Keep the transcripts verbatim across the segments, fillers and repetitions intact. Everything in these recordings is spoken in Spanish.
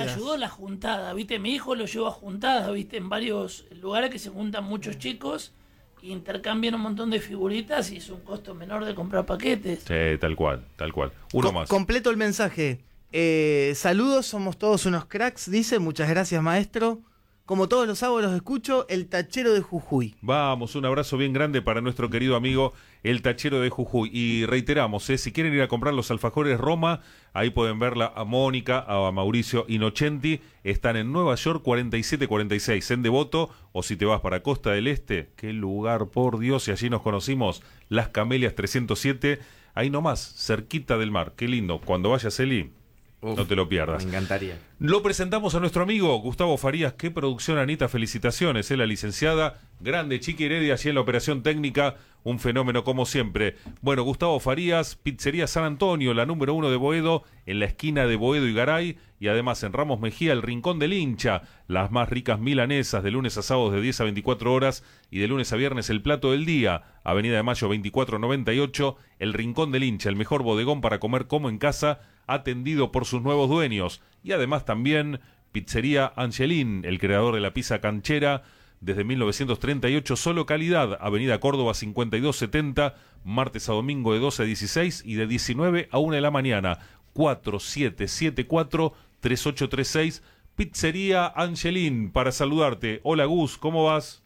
ayudó la juntada, ¿viste? Mi hijo lo llevó a juntadas, ¿viste? En varios lugares que se juntan muchos chicos, y intercambian un montón de figuritas y es un costo menor de comprar paquetes. Sí, tal cual, tal cual. Uno Co- más. Completo el mensaje. Eh, saludos, somos todos unos cracks, dice. Muchas gracias, maestro. Como todos los sábados los escucho, el tachero de Jujuy. Vamos, un abrazo bien grande para nuestro querido amigo el tachero de Jujuy. Y reiteramos, eh, si quieren ir a comprar los alfajores Roma, ahí pueden verla a Mónica, a Mauricio Innocenti. Están en Nueva York cuarenta y siete cuarenta y seis en Devoto. O si te vas para Costa del Este, qué lugar, por Dios, y allí nos conocimos, Las Camelias trescientos siete, ahí nomás, cerquita del mar. Qué lindo, cuando vayas, Eli, Uf, no te lo pierdas. Me encantaría. Lo presentamos a nuestro amigo Gustavo Farías. Qué producción, Anita, felicitaciones, eh, la licenciada. Grande, Chiqui Heredia, allí en la operación técnica, un fenómeno como siempre. Bueno, Gustavo Farías, Pizzería San Antonio, la número uno de Boedo, en la esquina de Boedo y Garay, y además en Ramos Mejía, el Rincón del Hincha, las más ricas milanesas, de lunes a sábados de diez a veinticuatro horas, y de lunes a viernes el plato del día, Avenida de Mayo veinticuatro noventa y ocho, el Rincón del Hincha, el mejor bodegón para comer como en casa, atendido por sus nuevos dueños. Y además también Pizzería Angelín, el creador de la pizza canchera, desde mil novecientos treinta y ocho, solo calidad, Avenida Córdoba cincuenta y dos setenta, martes a domingo de doce a dieciséis y de diecinueve a una de la mañana. Cuatro siete siete cuatro tres ocho tres seis, Pizzería Angelín, para saludarte. Hola Gus, ¿cómo vas?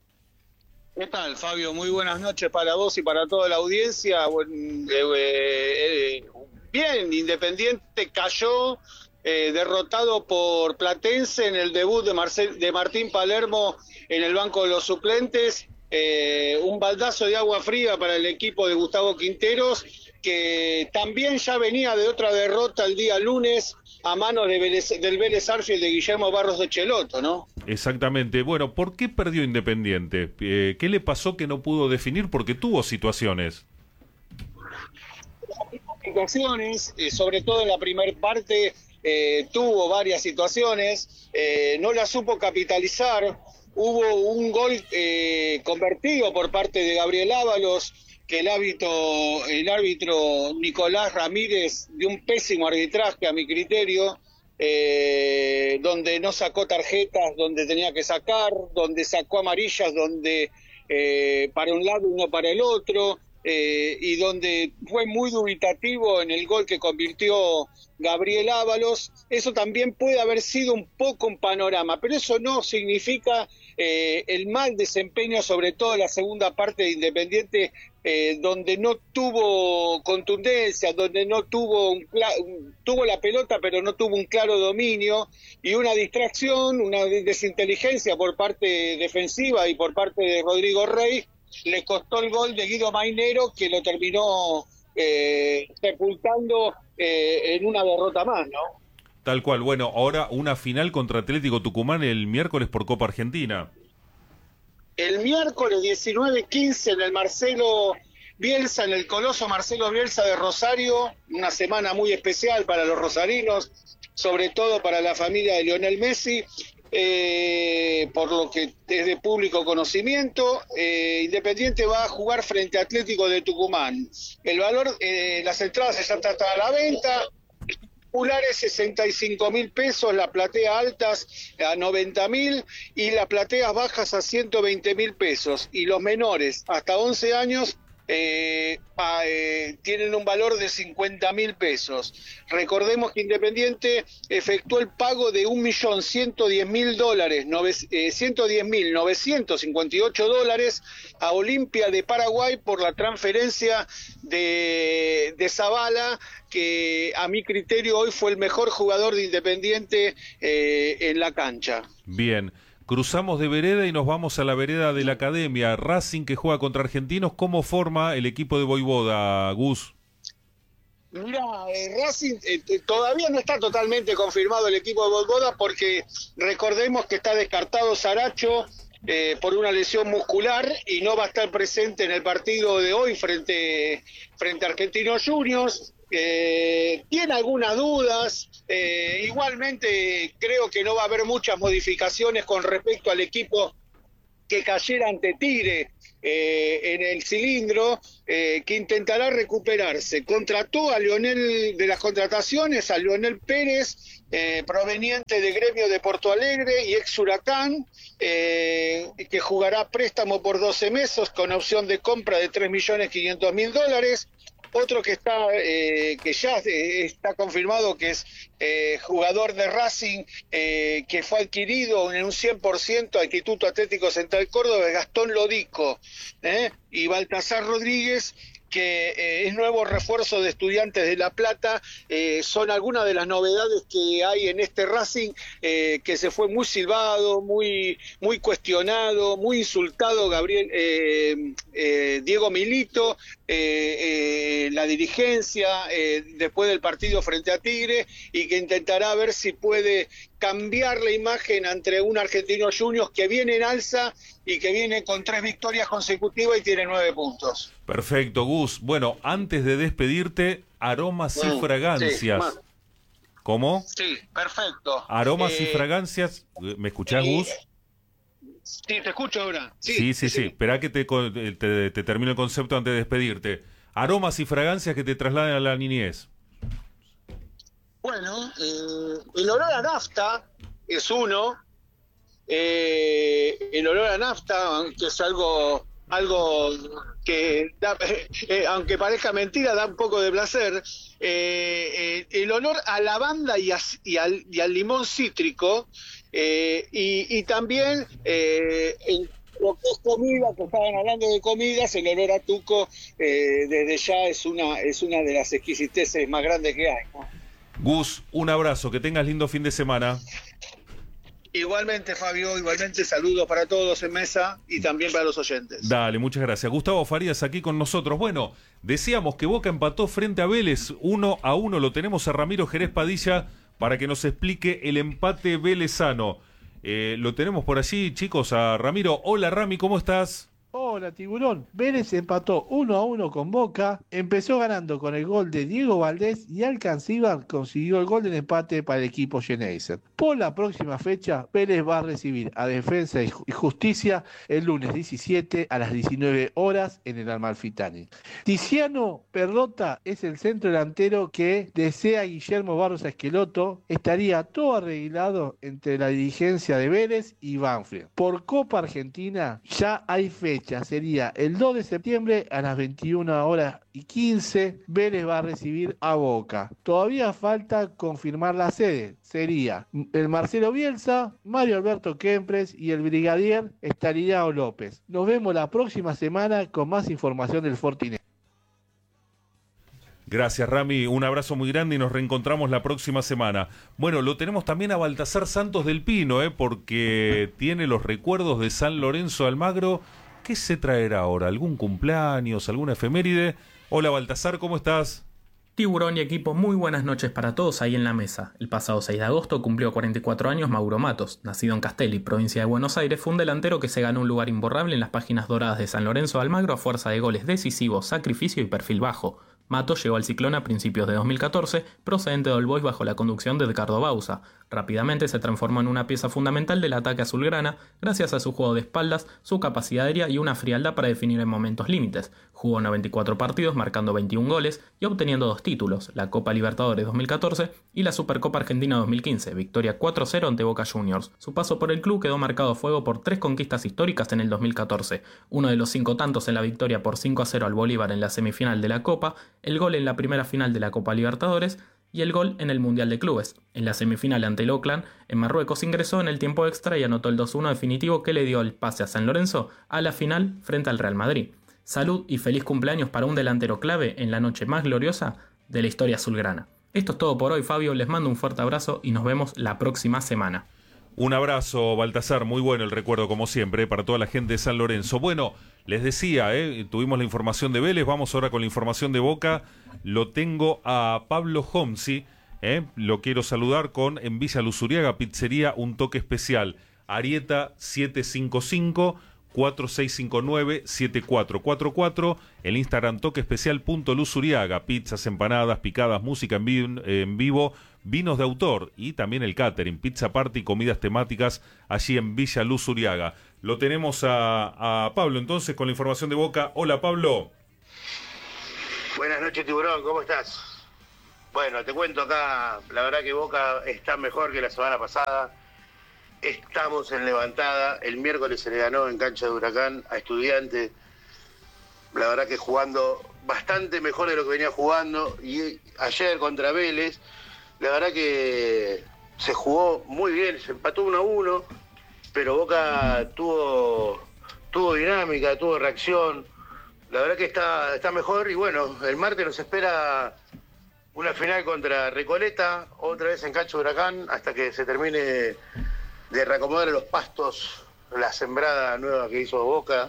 ¿Qué tal, Fabio? Muy buenas noches para vos y para toda la audiencia. Buen, eh, eh, bien, Independiente cayó eh, derrotado por Platense en el debut de, Marcel, de Martín Palermo en el banco de los suplentes. Eh, un baldazo de agua fría para el equipo de Gustavo Quinteros, que también ya venía de otra derrota el día lunes a manos de Vélez, del Vélez Arfield de Guillermo Barros de Cheloto, ¿no? Exactamente. Bueno, ¿por qué perdió Independiente? Eh, ¿Qué le pasó que no pudo definir? Porque tuvo situaciones. Situaciones, eh, sobre todo en la primera parte, eh, tuvo varias situaciones, eh, no la supo capitalizar. Hubo un gol eh, convertido por parte de Gabriel Ábalos, que el árbitro, el árbitro Nicolás Ramírez dio un pésimo arbitraje a mi criterio, eh, donde no sacó tarjetas donde tenía que sacar, donde sacó amarillas donde eh, para un lado y no para el otro, eh, y donde fue muy dubitativo en el gol que convirtió Gabriel Ábalos. Eso también puede haber sido un poco un panorama, pero eso no significa eh, el mal desempeño, sobre todo en la segunda parte de Independiente, eh, donde no tuvo contundencia, donde no tuvo un un, tuvo la pelota pero no tuvo un claro dominio, y una distracción, una desinteligencia por parte defensiva y por parte de Rodrigo Rey le costó el gol de Guido Mainero, que lo terminó eh, sepultando eh, en una derrota más, ¿no? Tal cual. Bueno, ahora una final contra Atlético Tucumán el miércoles por Copa Argentina. El miércoles diecinueve quince en el Marcelo Bielsa, en el Coloso Marcelo Bielsa de Rosario, una semana muy especial para los rosarinos, sobre todo para la familia de Lionel Messi, eh, por lo que es de público conocimiento. eh, Independiente va a jugar frente a Atlético de Tucumán. El valor, eh, las entradas ya están a la venta. Populares sesenta y cinco mil pesos, las plateas altas a noventa mil y las plateas bajas a ciento veinte mil pesos, y los menores hasta once años eh, a, eh, tienen un valor de cincuenta mil pesos. Recordemos que Independiente efectuó el pago de un millón ciento diez mil dólares, ciento diez mil novecientos cincuenta y ocho dólares a Olimpia de Paraguay por la transferencia de, de Zavala, que a mi criterio hoy fue el mejor jugador de Independiente eh, en la cancha. Bien, cruzamos de vereda y nos vamos a la vereda de la Academia. Racing, que juega contra Argentinos. ¿Cómo forma el equipo de Voivoda, Gus? Mira, eh, Racing eh, todavía no está totalmente confirmado el equipo de Voivoda, porque recordemos que está descartado Saracho eh, por una lesión muscular y no va a estar presente en el partido de hoy frente, frente a Argentinos Juniors. Eh, tiene algunas dudas, eh, igualmente creo que no va a haber muchas modificaciones con respecto al equipo que cayera ante Tigre eh, en el cilindro, eh, que intentará recuperarse. Contrató a Lionel, de las contrataciones, a Lionel Pérez, eh, proveniente de Gremio de Porto Alegre y ex Huracán, eh, que jugará préstamo por doce meses con opción de compra de tres millones quinientos mil dólares. Otro que está eh, que ya eh, está confirmado que es eh, jugador de Racing, eh, que fue adquirido en un cien por ciento al Instituto Atlético Central Córdoba, Gastón Lodico, ¿eh? y Baltasar Rodríguez, que eh, es nuevo refuerzo de Estudiantes de La Plata. Eh, son algunas de las novedades que hay en este Racing, eh, que se fue muy silbado, muy muy cuestionado, muy insultado Gabriel eh, eh, Diego Milito, eh, eh, la dirigencia, eh, después del partido frente a Tigre, y que intentará ver si puede cambiar la imagen entre un Argentino Juniors que viene en alza y que viene con tres victorias consecutivas y tiene nueve puntos. Perfecto, Gus. Bueno, antes de despedirte, aromas y Mm, fragancias. sí, ¿Cómo? Sí, perfecto. Aromas Eh, y fragancias. ¿Me escuchás, eh, Gus? Sí, te escucho ahora. Sí, Sí, sí, sí. Esperá que te, co- te, te termino el concepto antes de despedirte. Aromas y fragancias que te trasladen a la niñez. Bueno, eh, el olor a nafta es uno. Eh, el olor a nafta, que es algo, algo que, da, eh, aunque parezca mentira, da un poco de placer. Eh, eh, el olor a lavanda y, a, y, al, y al limón cítrico. Eh, y, y también eh, el, lo que es comida, que estaban hablando de comidas, el olor a tuco eh, desde ya es una, es una de las exquisiteces más grandes que hay, ¿no? Gus, un abrazo. Que tengas lindo fin de semana. Igualmente, Fabio, igualmente saludos para todos en mesa y también para los oyentes. Dale, muchas gracias. Gustavo Farías aquí con nosotros. Bueno, decíamos que Boca empató frente a Vélez uno a uno. Lo tenemos a Ramiro Jerez Padilla para que nos explique el empate velezano. Eh, lo tenemos por allí, chicos, a Ramiro. Hola, Rami, ¿cómo estás? Hola, Tiburón. Vélez empató uno a uno con Boca, empezó ganando con el gol de Diego Valdés y Alcancíbar consiguió el gol del empate para el equipo Geneise. Por la próxima fecha, Vélez va a recibir a Defensa y Justicia el lunes diecisiete a las diecinueve horas en el Amalfitani. Tiziano Perrota es el centro delantero que desea Guillermo Barros Esqueloto. Estaría todo arreglado entre la dirigencia de Vélez y Banfield. Por Copa Argentina ya hay fecha. Sería el dos de septiembre a las veintiuna horas y quince. Vélez va a recibir a Boca. Todavía falta confirmar la sede. Sería el Marcelo Bielsa, Mario Alberto Kempres y el brigadier Estanislao López. Nos vemos la próxima semana con más información del Fortinet. Gracias, Rami. Un abrazo muy grande y nos reencontramos la próxima semana. Bueno, lo tenemos también a Baltasar Santos del Pino, ¿eh? porque tiene los recuerdos de San Lorenzo de Almagro. ¿Qué se traerá ahora? ¿Algún cumpleaños? ¿Alguna efeméride? Hola, Baltasar, ¿cómo estás? Tiburón y equipo, muy buenas noches para todos ahí en la mesa. El pasado seis de agosto cumplió cuarenta y cuatro años Mauro Matos. Nacido en Castelli, provincia de Buenos Aires, fue un delantero que se ganó un lugar imborrable en las páginas doradas de San Lorenzo de Almagro a fuerza de goles decisivos, sacrificio y perfil bajo. Matos llegó al Ciclón a principios de dos mil catorce, procedente de All Boys bajo la conducción de Edgardo Bauza. Rápidamente se transformó en una pieza fundamental del ataque azulgrana, gracias a su juego de espaldas, su capacidad aérea y una frialdad para definir en momentos límites. Jugó noventa y cuatro partidos, marcando veintiún goles y obteniendo dos títulos, la Copa Libertadores dos mil catorce y la Supercopa Argentina dos mil quince, victoria cuatro cero ante Boca Juniors. Su paso por el club quedó marcado a fuego por tres conquistas históricas en el dos mil catorce, uno de los cinco tantos en la victoria por cinco a cero al Bolívar en la semifinal de la Copa, el gol en la primera final de la Copa Libertadores y el gol en el Mundial de Clubes. En la semifinal ante el Oakland, en Marruecos, ingresó en el tiempo extra y anotó el dos uno definitivo que le dio el pase a San Lorenzo a la final frente al Real Madrid. Salud y feliz cumpleaños para un delantero clave en la noche más gloriosa de la historia azulgrana. Esto es todo por hoy, Fabio. Les mando un fuerte abrazo y nos vemos la próxima semana. Un abrazo, Baltasar, muy bueno el recuerdo como siempre, ¿eh? para toda la gente de San Lorenzo. Bueno, les decía, ¿eh? tuvimos la información de Vélez, vamos ahora con la información de Boca. Lo tengo a Pablo Homsi, ¿eh? lo quiero saludar con en Villa Luzuriaga, pizzería Un Toque Especial, Arieta siete cinco cinco, cuatro seis cinco nueve, siete cuatro cuatro cuatro, el Instagram toqueespecial punto luzuriaga, pizzas, empanadas, picadas, música en vivo, en vivo vinos de autor y también el catering, pizza party y comidas temáticas allí en Villa Luz Uriaga. Lo tenemos a, a Pablo entonces con la información de Boca. Hola Pablo. Buenas noches Tiburón, ¿cómo estás? Bueno, te cuento acá, la verdad que Boca está mejor que la semana pasada. Estamos en levantada, el miércoles se le ganó en cancha de Huracán a Estudiantes. La verdad que jugando bastante mejor de lo que venía jugando. Y ayer contra Vélez, la verdad que se jugó muy bien, se empató uno a uno, pero Boca tuvo, tuvo dinámica, tuvo reacción. La verdad que está, está mejor y bueno, el martes nos espera una final contra Recoleta, otra vez en cancha de Huracán, hasta que se termine de reacomodar los pastos, la sembrada nueva que hizo Boca.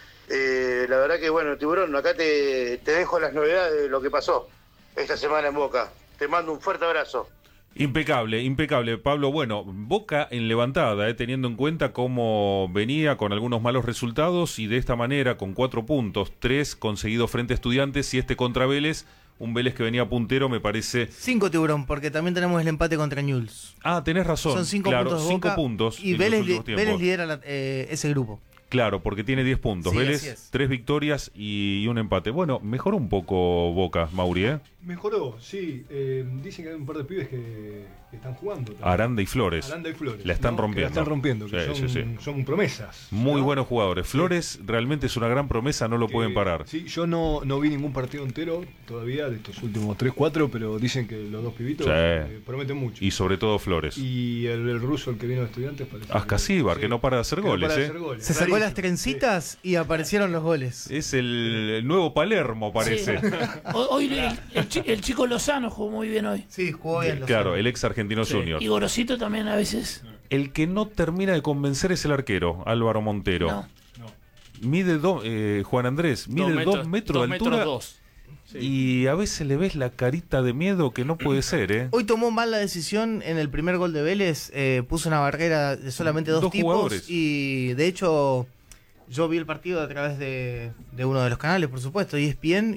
Eh, la verdad que bueno, Tiburón, acá te, te dejo las novedades de lo que pasó esta semana en Boca. Te mando un fuerte abrazo. Impecable, impecable, Pablo. Bueno, Boca en levantada, eh, teniendo en cuenta cómo venía con algunos malos resultados y de esta manera con cuatro puntos, tres conseguidos frente a Estudiantes y este contra Vélez, un Vélez que venía puntero, me parece. Cinco, Tiburón, porque también tenemos el empate contra Newell's. Ah, tenés razón. Son cinco claro, puntos de cinco Boca, puntos y Vélez, li Vélez lidera la, eh, ese grupo. Claro, porque tiene diez puntos. Sí, Vélez, tres victorias y, y un empate. Bueno, mejoró un poco Boca, Mauri, ¿eh? Mejoró, sí. Eh, dicen que hay un par de pibes que, que están jugando también. Aranda y Flores. Aranda y Flores. La están ¿no? rompiendo. Que la están rompiendo, que sí, son, sí, sí. son promesas. Muy ¿no? buenos jugadores. Flores sí. Realmente es una gran promesa, no lo que, pueden parar. Sí, yo no, no vi ningún partido entero todavía de estos últimos tres cuatro, pero dicen que los dos pibitos sí. eh, prometen mucho. Y sobre todo Flores. Y el, el ruso, el que vino de Estudiantes, parece. Ascasíbar, que, sí, que no para de hacer goles. No para ¿eh? de hacer goles. Se sacó las trencitas sí. y aparecieron los goles. Es el, el nuevo Palermo, parece. Sí. Hoy el, el, el chico Lozano jugó muy bien hoy. Sí, jugó bien. Lozano. Claro, el ex argentino sí. Junior. Y Gorosito también a veces. El que no termina de convencer es el arquero, Álvaro Montero. No. No. Mide dos, eh, Juan Andrés, mide dos metros, dos metros dos de altura. Metros dos. Sí. Y a veces le ves la carita de miedo que no puede ser, ¿eh? Hoy tomó mal la decisión en el primer gol de Vélez, eh, puso una barrera de solamente dos, dos tipos jugadores. Y de hecho yo vi el partido a través de, de uno de los canales, por supuesto, E S P N,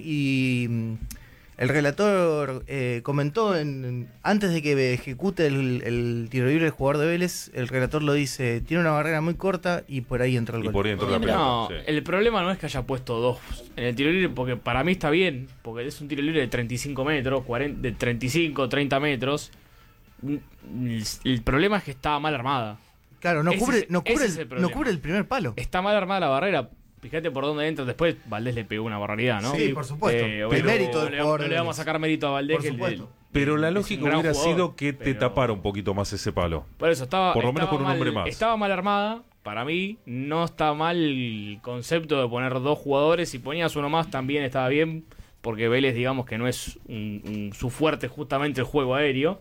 y el relator eh, comentó en, en, antes de que ejecute el, el tiro libre del jugador de Vélez, el relator lo dice, tiene una barrera muy corta y por ahí entró el y gol. Por ahí entró la pelota, no, sí. El problema no es que haya puesto dos en el tiro libre, porque para mí está bien, porque es un tiro libre de treinta y cinco metros, cuarenta, de treinta y cinco, treinta metros. El, el problema es que estaba mal armada. Claro, no, ese cubre, es, no, cubre es el, el no cubre el primer palo. Está mal armada la barrera. Fíjate por dónde entra. Después Valdés le pegó una barbaridad, ¿no? Sí, por supuesto. Eh, el mérito del no, jugador no le vamos a sacar mérito a Valdés. Por que supuesto. El, el, pero la lógica hubiera jugador, sido que te pero... tapara un poquito más ese palo. Por eso, estaba, por lo menos estaba por un mal, hombre más. Estaba mal armada. Para mí, no está mal el concepto de poner dos jugadores. Si ponías uno más, también estaba bien. Porque Vélez, digamos que no es un, un, su fuerte justamente el juego aéreo.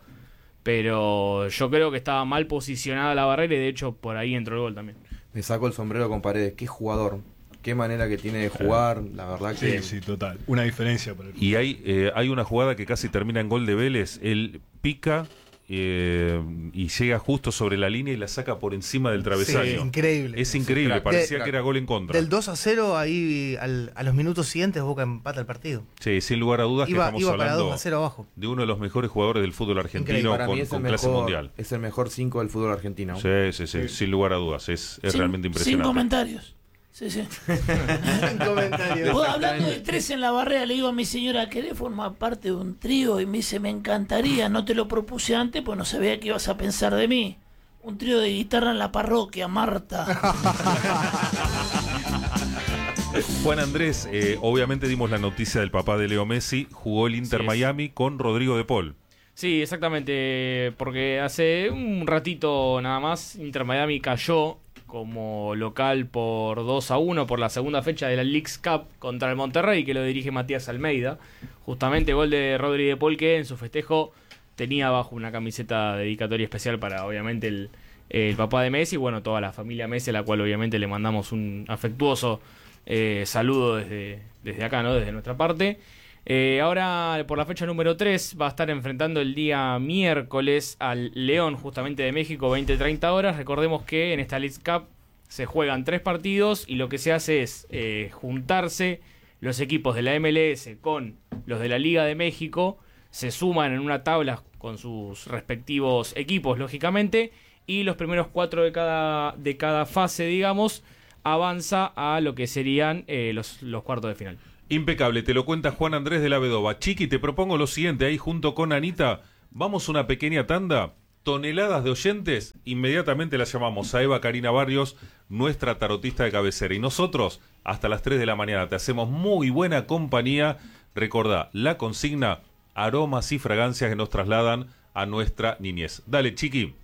Pero yo creo que estaba mal posicionada la barrera y de hecho por ahí entró el gol también. Me saco el sombrero con Paredes. Qué jugador. Qué manera que tiene de jugar. La verdad que... Sí, sí, total. Una diferencia para el... Y hay, eh, hay una jugada que casi termina en gol de Vélez. Él pica eh, y llega justo sobre la línea y la saca por encima del travesaño. Sí, increíble. Es increíble. De, Parecía de, que era gol en contra. Del dos a cero ahí al, a los minutos siguientes Boca empata el partido. Sí, sin lugar a dudas iba, que estamos iba para hablando dos a cero abajo. de uno de los mejores jugadores del fútbol argentino con, con clase mejor, mundial. Es el mejor cinco del fútbol argentino. Sí, sí, sí, sí. Sin lugar a dudas. Es, es sin, realmente impresionante. Sin comentarios. Sí, sí. Sin comentarios. Hablando de tres en la barrera, le digo a mi señora, ¿querés formar parte de un trío? Y me dice, me encantaría, no te lo propuse antes, pues no sabía qué ibas a pensar de mí. Un trío de guitarra en la parroquia, Marta. Juan Andrés, eh, obviamente dimos la noticia del papá de Leo Messi, jugó el Inter sí, Miami con Rodrigo de Paul. Sí, exactamente, porque hace un ratito nada más Inter Miami cayó como local por dos a uno por la segunda fecha de la Leagues Cup contra el Monterrey, que lo dirige Matías Almeida. Justamente gol de Rodrigo de Paul, que en su festejo tenía abajo una camiseta dedicatoria especial para obviamente el, el papá de Messi, bueno, toda la familia Messi, a la cual obviamente le mandamos un afectuoso eh, saludo desde, desde acá, ¿no? Desde nuestra parte. Eh, ahora por la fecha número tres va a estar enfrentando el día miércoles al León justamente de México, veinte treinta horas. Recordemos que en esta League Cup se juegan tres partidos y lo que se hace es eh, juntarse los equipos de la M L S con los de la Liga de México, se suman en una tabla con sus respectivos equipos, lógicamente, y los primeros cuatro de cada, de cada fase, digamos, avanza a lo que serían eh, los, los cuartos de final. Impecable, te lo cuenta Juan Andrés de la Vedova. Chiqui, te propongo lo siguiente, ahí junto con Anita, vamos una pequeña tanda, toneladas de oyentes, inmediatamente la llamamos a Eva Karina Barrios, nuestra tarotista de cabecera, y nosotros hasta las tres de la mañana te hacemos muy buena compañía. Recordá, la consigna, aromas y fragancias que nos trasladan a nuestra niñez. Dale, Chiqui.